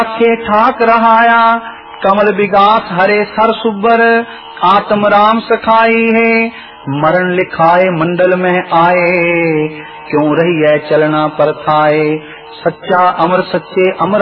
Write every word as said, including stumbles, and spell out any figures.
के ठाक रहाया, कमल विगास हरे सर सुब्बर, आत्म राम सखाई है। मरण लिखाए मंडल में आए, क्यों रही है चलना पर थाए। सच्चा अमर सच्चे अमर